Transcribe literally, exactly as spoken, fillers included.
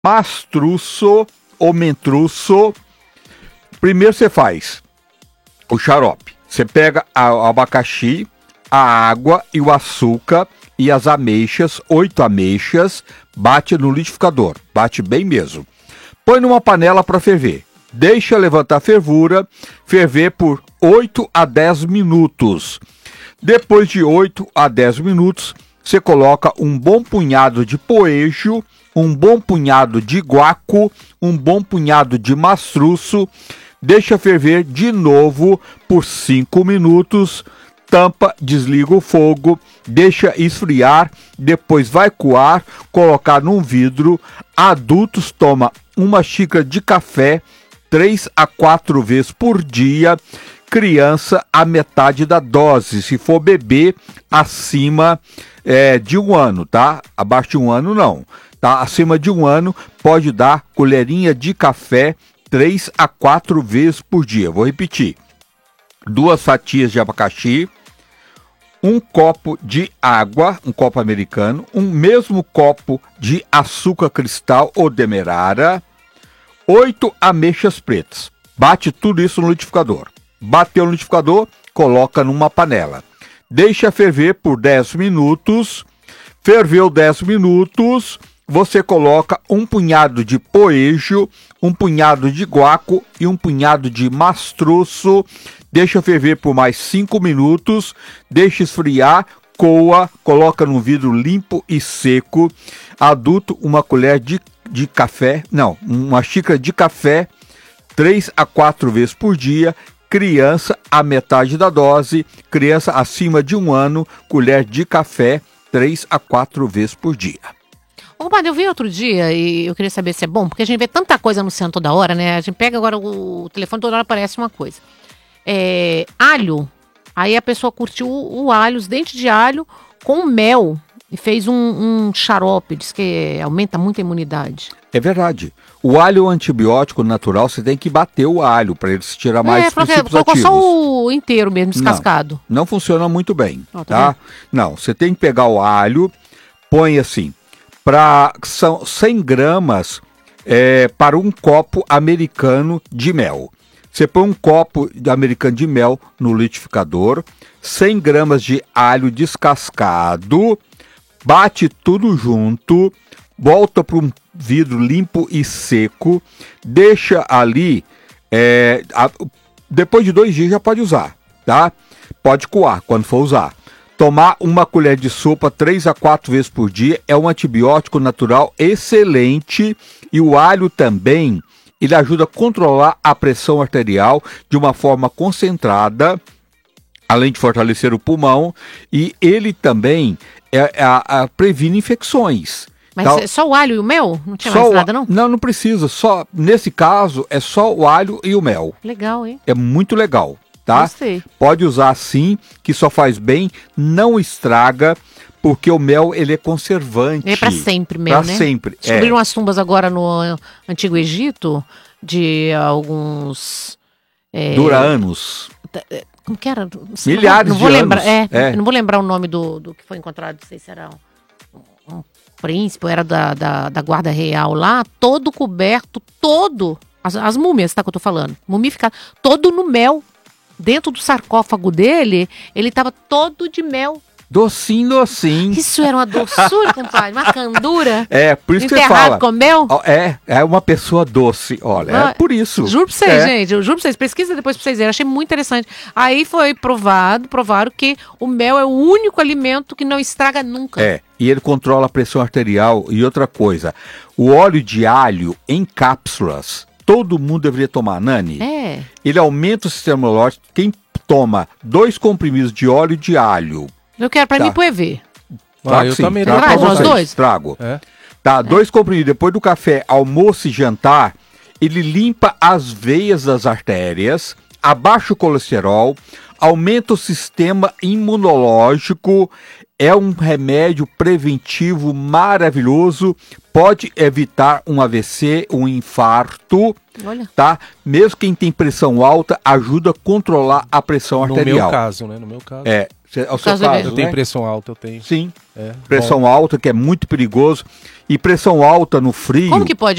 mastruço ou mentruço. Primeiro você faz o xarope. Você pega a- o abacaxi, a água e o açúcar e as ameixas, oito ameixas, bate no liquidificador, bate bem mesmo. Põe numa panela para ferver. Deixa levantar a fervura, ferver por oito a dez minutos. Depois de oito a dez minutos, você coloca um bom punhado de poejo, um bom punhado de guaco, um bom punhado de mastruço, deixa ferver de novo por cinco minutos, tampa, desliga o fogo, deixa esfriar, depois vai coar, colocar num vidro. Adultos tomam uma xícara de café três a quatro vezes por dia, criança a metade da dose, se for bebê acima é, de um ano, tá? Abaixo de um ano não, tá? Acima de um ano pode dar colherinha de café três a quatro vezes por dia. Vou repetir: duas fatias de abacaxi, um copo de água, um copo americano, um mesmo copo de açúcar cristal ou demerara, oito ameixas pretas. Bate tudo isso no liquidificador. Bateu no liquidificador, coloca numa panela. Deixa ferver por dez minutos. Ferveu dez minutos, você coloca um punhado de poejo, um punhado de guaco e um punhado de mastruço. Deixa ferver por mais cinco minutos, deixa esfriar, coa, coloca num vidro limpo e seco. Adulto, uma colher de, de café, não, uma xícara de café, três a quatro vezes por dia. Criança, a metade da dose. Criança acima de um ano, colher de café, três a quatro vezes por dia. Ô, padre, eu vi outro dia e eu queria saber se é bom, porque a gente vê tanta coisa anunciando toda hora, né? A gente pega agora o telefone, toda hora aparece uma coisa. É, alho, aí a pessoa curtiu o, o alho, os dentes de alho com mel e fez um, um xarope, diz que aumenta muito a imunidade. É verdade. O alho é um antibiótico natural, você tem que bater o alho para ele se tirar mais É, princípios colocou ativos. só o inteiro mesmo, descascado. Não, não funciona muito bem, Ó, tá tá? vendo? Não, você tem que pegar o alho, põe assim, para são cem gramas é, para um copo americano de mel. Você põe um copo de americano de mel no liquidificador, cem gramas de alho descascado, bate tudo junto, volta para um vidro limpo e seco, deixa ali, é, a, depois de dois dias já pode usar, tá? Pode coar quando for usar. Tomar uma colher de sopa três a quatro vezes por dia é um antibiótico natural excelente, e o alho também, ele ajuda a controlar a pressão arterial de uma forma concentrada, além de fortalecer o pulmão, e ele também é, a, a, previne infecções. Mas Tá? é só o alho e o mel? Não tinha Só mais o- nada, não? Não, não precisa. Só, nesse caso, é só o alho e o mel. Legal, hein? É muito legal, tá? Gostei. Pode usar sim, que só faz bem, não estraga, porque o mel, ele é conservante. É pra sempre mel, Pra né? sempre, é. Descobriram umas tumbas agora no Antigo Egito, de alguns... é, Dura anos. Como que era? Milhares não vou de lembrar, anos. É, É. não vou lembrar o nome do, do que foi encontrado, não sei se era um, um príncipe, ou era da, da, da guarda real lá, todo coberto, todo, as, as múmias, tá, que eu tô falando, mumificado, todo no mel. Dentro do sarcófago dele, ele tava todo de mel. Docinho, docinho. Isso era uma doçura, compadre, uma candura. É, por isso que você Enterrado fala. com mel. Ó, É, é uma pessoa doce. Olha, Ah, é por isso. Juro pra vocês, É. gente. Eu juro pra vocês. Pesquisa depois pra vocês verem. Achei muito interessante. Aí foi provado, provaram que o mel é o único alimento que não estraga nunca. É, e ele controla a pressão arterial. E outra coisa, o óleo de alho em cápsulas, todo mundo deveria tomar, Nani. É. Ele aumenta o sistema imunológico. Quem toma dois comprimidos de óleo de alho, Eu quero pra Tá. mim pro E V. trago eu sim, também trago Traz pra nós vocês, dois? Trago. É. Tá, dois comprimidos depois do café, almoço e jantar, ele limpa as veias das artérias, abaixa o colesterol, aumenta o sistema imunológico, é um remédio preventivo maravilhoso, pode evitar um A V C, um infarto, Olha. tá? Mesmo quem tem pressão alta, ajuda a controlar a pressão No arterial. meu caso, né? No meu caso. É, Cê, é o Por seu causa caso, dele. Eu tenho né? pressão alta, eu tenho. Sim. É, Pressão bom. alta, que é muito perigoso. E pressão alta no frio. Como que pode